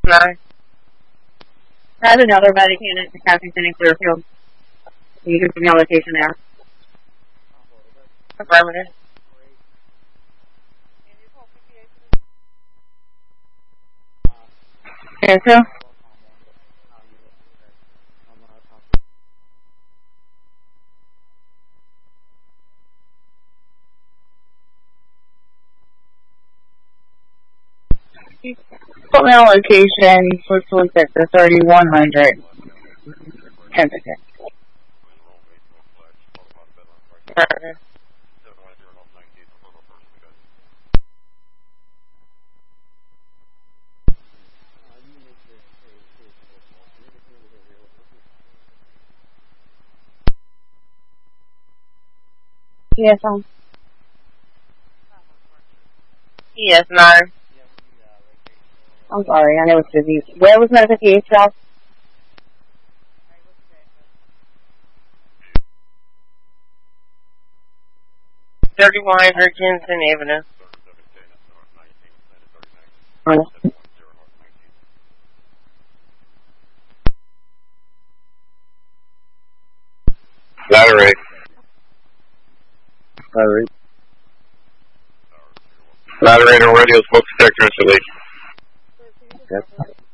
9. I have another medic unit to Castleton and Clearfield. You can put me on location there. Affirmative. Yes, sir. Put me on location, switch at the 3100. 10%. Yes, Yes, 9. I'm sorry, I know it's busy. Where was notification off? 3100 Kinston Avenue. Ladder 8. Ladder 8. Ladder 8 on radio, smoke detector installation. Yep.